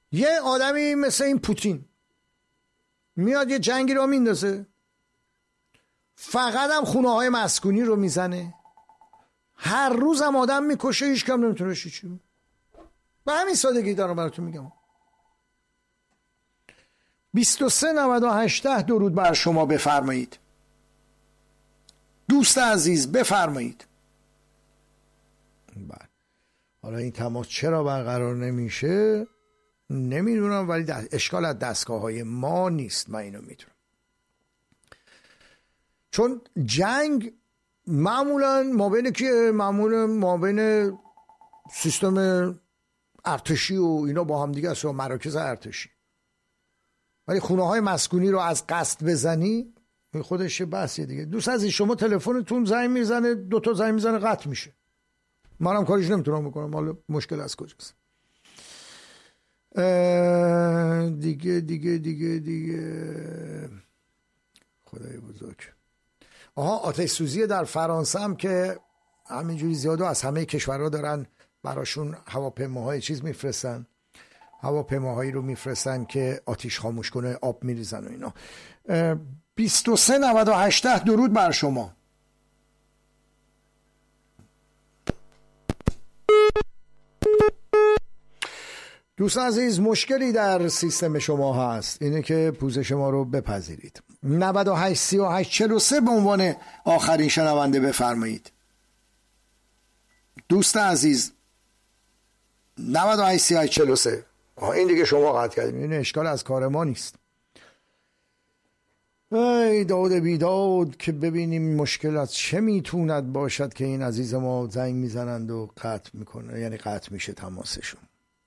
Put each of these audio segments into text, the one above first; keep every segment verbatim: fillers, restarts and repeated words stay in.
یه آدمی مثل این پوتین میاد یه جنگی رو میندازه، فقط هم خونه های مسکونی رو میزنه، هر روز هم آدم میکشه، هیچ کم نمیتونه چی. به همین سادگی دارم براتون میگم. بیست و سه نود و هشت درود بر شما بفرمایید. دوست عزیز بفرمایید. بله. حالا این تماس چرا برقرار نمیشه نمیدونم، ولی اشکال از دستگاه های ما نیست، من اینو میدونم. چون جنگ معمولا مابین که معمولا مابین سیستم ارتشی و اینا با هم دیگه است و مراکز ارتشی، ولی خونه های مسکونی رو از قصد بزنی خودش بحثیه دیگه. دوست عزیز شما تلفنتون زنگ میزنه، دو تا زنگ میزنه قطع میشه، منم کاریش نمیتونم بکنم، حالا مشکل از کجاست؟ دیگه دیگه دیگه دیگه خدای بزرگ. آها، آتش سوزی در فرانسه هم که همینجوری زیاده از همه کشورها دارن براشون هواپیماهای چیز میفرستن، هواپیماهایی رو میفرستن که آتش خاموش کنه، آب میریزن و اینا. بیست و سه نود و هشت درود بر شما. دوست عزیز مشکلی در سیستم شما هست، اینه که پوزش ما رو بپذیرید. نود و هشت سی و هشت چهل و سه به عنوان آخرین شنونده بفرمایید. دوست عزیز نود و هشت سی و هشت چهل و سه. این دیگه شما قطع کردیم، این اشکال از کار ما نیست. ای داد بیداد که ببینیم مشکل از چه میتوند باشد که این عزیز ما زنگ میزنند و قطع میکنه، یعنی قطع میشه تماسشون.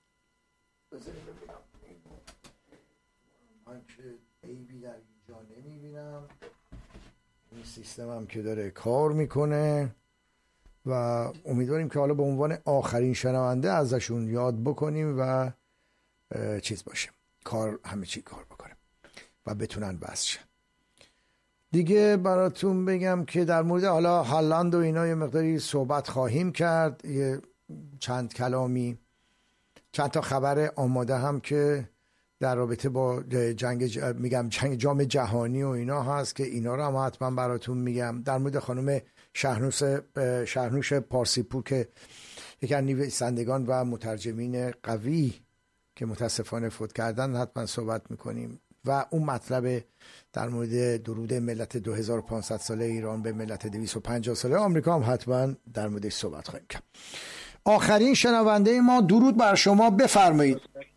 من که عیبی در اینجا نمیبینم، این سیستم هم که داره کار میکنه و امیدواریم که حالا به عنوان آخرین شنونده ازشون یاد بکنیم و چیز باشه، کار همه چی کار بکنه و بتونن بس شن. دیگه براتون بگم که در مورد حالا هالند و اینا یه مقداری صحبت خواهیم کرد، یه چند کلامی، چند تا خبر آماده هم که در رابطه با جنگ ج... میگم جنگ جام جهانی و اینا هست که اینا رو هم حتما براتون میگم. در مورد خانم شهرنوش شهرنوش پارسیپور که یکی از نویسندگان و مترجمین قوی که متاسفانه فوت کردن حتما صحبت میکنیم و اون مطلب در مورد درود ملت دو هزار و پانصد ساله ایران به ملت دویست و پنجاه ساله آمریکا هم حتما در موردش صحبت خواهیم کرد. آخرین شنونده ما، درود بر شما بفرمایید.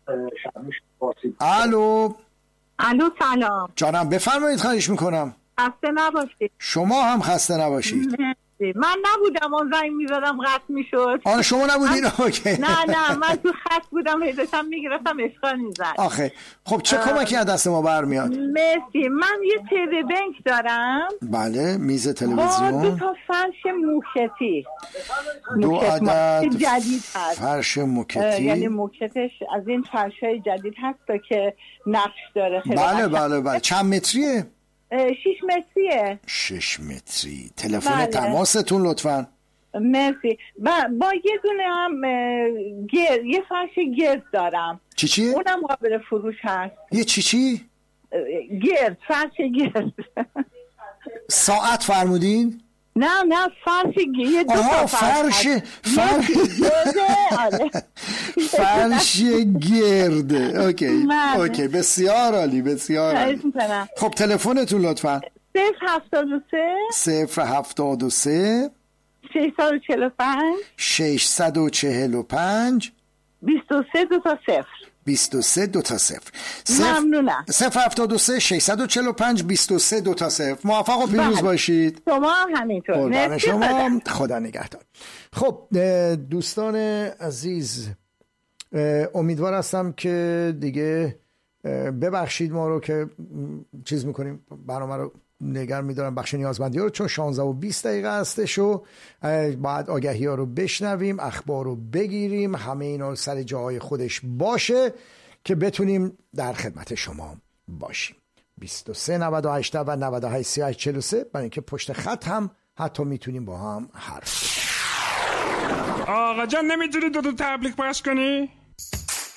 الو الو سلام جانم، بفرمایید، خواهش میکنم. خسته نباشید. شما هم خسته نباشید. من نبودم، اون زنگ میزدم قطع میشد. آره شما نبودین؟ اوکی. نه نه من تو خط بودم، هیدشم میگرفتم اشکال میزد. آخه خب چه کمکی از دست ما برمیاد؟ مرسی. من یه تیوی بنک دارم. بله، میز تلویزیون با دو تا فرش موکتی، دو عدد جدید هست. فرش موکتی یعنی موکتش از این فرشای جدید هست که نقش داره. بله بله بله. چند متریه؟ شش متریه. شش متری. تلفن بله. تماستون لطفاً. مرسی. با, با یه دونه هم گرد، یه فرش گرد دارم. چی چی؟ اونم قابل فروش هست. یه چی چی؟ گرد، فرش گرد. ساعت فرمودین؟ نه نه فرش گرد. آها فرش فرش فرش گرد. اوکی اوکی، بسیار عالی بسیار عالی. خب تلفنتون لطفاً. صفر هفتاد و سه صفر هفتاد و سه ششصد و چهل و پنج ششصد و چهل و پنج بیست و سه دو تا صفر بیست و سه دو تا صفر. ممنونم. صفر هفتاد و سه ششصد و چهل و پنج بیست و سه دو تا صفر. موفق و پیروز باشید. شما همینطور. قربان شما. خدا نگهدار. خب دوستان عزیز، امیدوار هستم که دیگه ببخشید ما رو که چیز میکنیم، برنامه رو نگر میدارم بخش نیازمندی ها رو، چون شانزده و بیست دقیقه هستش و باید آگهی ها رو بشنویم، اخبار رو بگیریم، همه اینا سر جای خودش باشه که بتونیم در خدمت شما باشیم. بیست و سه نود و هشت و نود و هشت سی و هشت چهل و سه، برای اینکه پشت خط هم حتی میتونیم با هم حرف بزنیم. آقا جان نمیتونی دو تا تبلیغ پخش کنی؟